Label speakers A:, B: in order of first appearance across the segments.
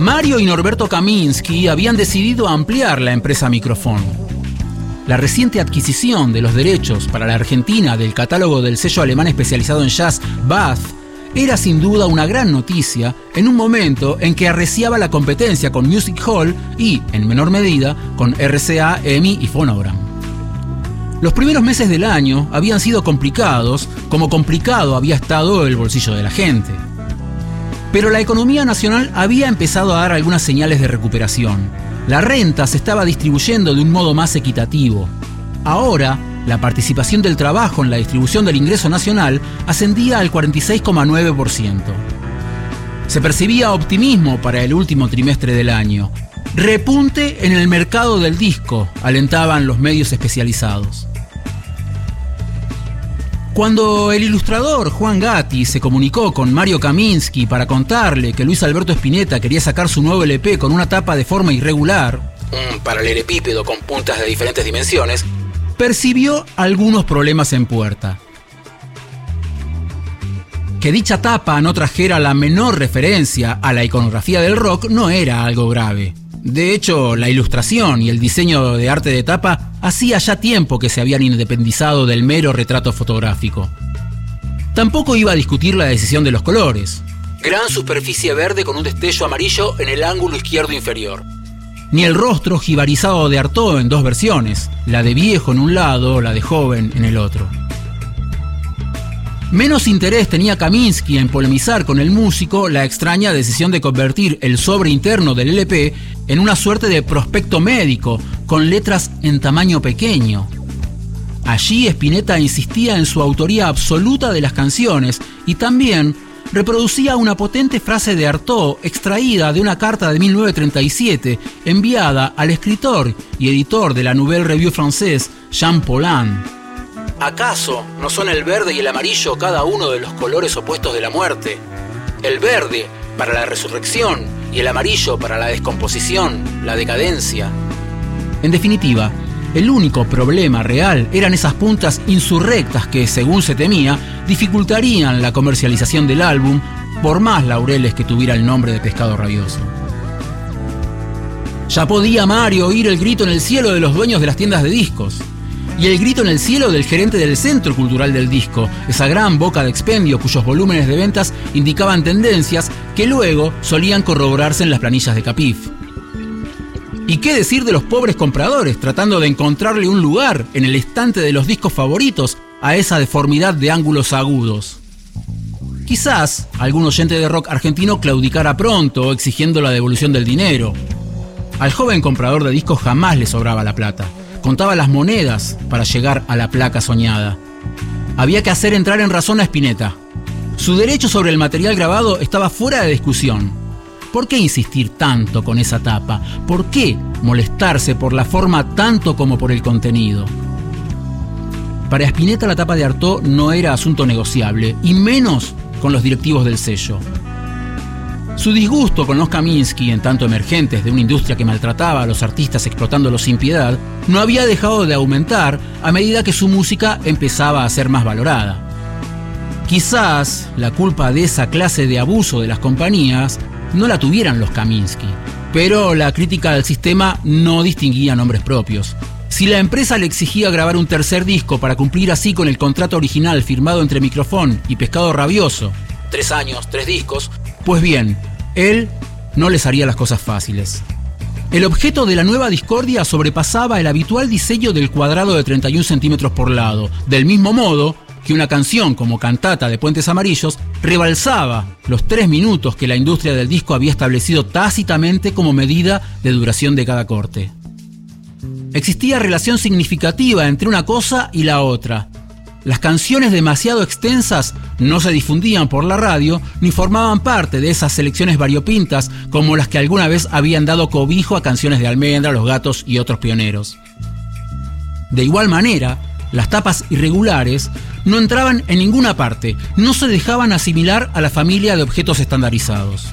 A: Mario y Norberto Kaminsky habían decidido ampliar la empresa Microfón. La reciente adquisición de los derechos para la Argentina del catálogo del sello alemán especializado en jazz Bath era sin duda una gran noticia en un momento en que arreciaba la competencia con Music Hall y, en menor medida, con RCA, EMI y Phonogram. Los primeros meses del año habían sido complicados, como complicado había estado el bolsillo de la gente. Pero la economía nacional había empezado a dar algunas señales de recuperación. La renta se estaba distribuyendo de un modo más equitativo. Ahora, la participación del trabajo en la distribución del ingreso nacional ascendía al 46,9%. Se percibía optimismo para el último trimestre del año. Repunte en el mercado del disco, alentaban los medios especializados. Cuando el ilustrador Juan Gatti se comunicó con Mario Kaminsky para contarle que Luis Alberto Spinetta quería sacar su nuevo LP con una tapa de forma irregular, un paralelepípedo con puntas de diferentes dimensiones, percibió algunos problemas en puerta. Que dicha tapa no trajera la menor referencia a la iconografía del rock no era algo grave. De hecho, la ilustración y el diseño de arte de tapa hacía ya tiempo que se habían independizado del mero retrato fotográfico. Tampoco iba a discutir la decisión de los colores. Gran superficie verde con un destello amarillo en el ángulo izquierdo inferior. Ni el rostro jibarizado de Artaud en dos versiones, la de viejo en un lado, la de joven en el otro. Menos interés tenía Kaminsky en polemizar con el músico la extraña decisión de convertir el sobre interno del LP en una suerte de prospecto médico, con letras en tamaño pequeño. Allí Spinetta insistía en su autoría absoluta de las canciones y también reproducía una potente frase de Artaud extraída de una carta de 1937 enviada al escritor y editor de la Nouvelle Revue Française, Jean Paulhan. ¿Acaso no son el verde y el amarillo cada uno de los colores opuestos de la muerte? El verde para la resurrección y el amarillo para la descomposición, la decadencia. En definitiva, el único problema real eran esas puntas insurrectas que, según se temía, dificultarían la comercialización del álbum, por más laureles que tuviera el nombre de Pescado Rabioso. Ya podía Mario oír el grito en el cielo de los dueños de las tiendas de discos. Y el grito en el cielo del gerente del Centro Cultural del Disco, esa gran boca de expendio cuyos volúmenes de ventas indicaban tendencias que luego solían corroborarse en las planillas de Capif. ¿Y qué decir de los pobres compradores tratando de encontrarle un lugar en el estante de los discos favoritos a esa deformidad de ángulos agudos? Quizás algún oyente de rock argentino claudicara pronto exigiendo la devolución del dinero. Al joven comprador de discos jamás le sobraba la plata. Contaba las monedas para llegar a la placa soñada. Había que hacer entrar en razón a Spinetta. Su derecho sobre el material grabado estaba fuera de discusión. ¿Por qué insistir tanto con esa tapa? ¿Por qué molestarse por la forma tanto como por el contenido? Para Spinetta la tapa de Artaud no era asunto negociable, y menos con los directivos del sello. Su disgusto con los Kaminsky, en tanto emergentes de una industria que maltrataba a los artistas explotándolos sin piedad, no había dejado de aumentar a medida que su música empezaba a ser más valorada. Quizás la culpa de esa clase de abuso de las compañías no la tuvieran los Kaminsky, pero la crítica del sistema no distinguía nombres propios. Si la empresa le exigía grabar un tercer disco para cumplir así con el contrato original firmado entre Microfón y Pescado Rabioso, 3 años, 3 discos, pues bien, él no les haría las cosas fáciles. El objeto de la nueva discordia sobrepasaba el habitual diseño del cuadrado de 31 centímetros por lado, del mismo modo que una canción como Cantata de Puentes Amarillos rebalsaba los 3 minutos que la industria del disco había establecido tácitamente como medida de duración de cada corte. Existía relación significativa entre una cosa y la otra. Las canciones demasiado extensas no se difundían por la radio ni formaban parte de esas selecciones variopintas como las que alguna vez habían dado cobijo a canciones de Almendra, Los Gatos y otros pioneros. De igual manera, las tapas irregulares no entraban en ninguna parte, no se dejaban asimilar a la familia de objetos estandarizados.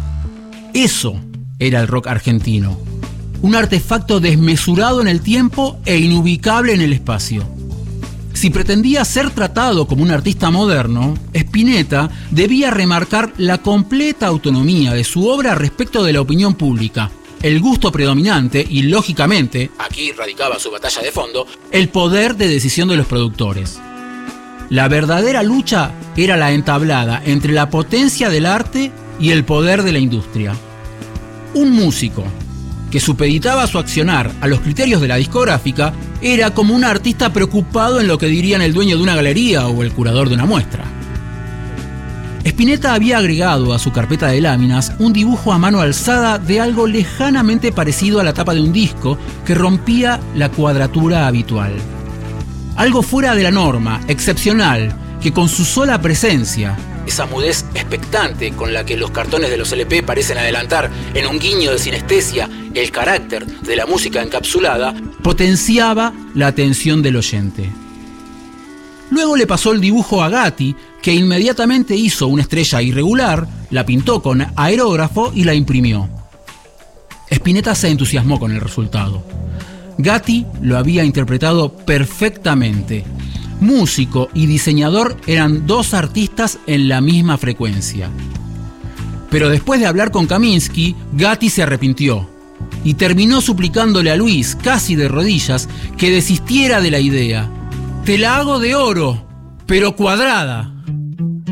A: Eso era el rock argentino, un artefacto desmesurado en el tiempo e inubicable en el espacio. Si pretendía ser tratado como un artista moderno, Spinetta debía remarcar la completa autonomía de su obra respecto de la opinión pública, el gusto predominante y, lógicamente, aquí radicaba su batalla de fondo, el poder de decisión de los productores. La verdadera lucha era la entablada entre la potencia del arte y el poder de la industria. Un músico que supeditaba su accionar a los criterios de la discográfica era como un artista preocupado en lo que dirían el dueño de una galería o el curador de una muestra. Spinetta había agregado a su carpeta de láminas un dibujo a mano alzada de algo lejanamente parecido a la tapa de un disco que rompía la cuadratura habitual. Algo fuera de la norma, excepcional, que con su sola presencia, esa mudez expectante con la que los cartones de los LP parecen adelantar en un guiño de sinestesia el carácter de la música encapsulada, potenciaba la atención del oyente. Luego le pasó el dibujo a Gatti, que inmediatamente hizo una estrella irregular, la pintó con aerógrafo y la imprimió. Spinetta se entusiasmó con el resultado. Gatti lo había interpretado perfectamente. Músico y diseñador eran dos artistas en la misma frecuencia. Pero después de hablar con Kaminsky, Gatti se arrepintió y terminó suplicándole a Luis, casi de rodillas, que desistiera de la idea. «Te la hago de oro, pero cuadrada».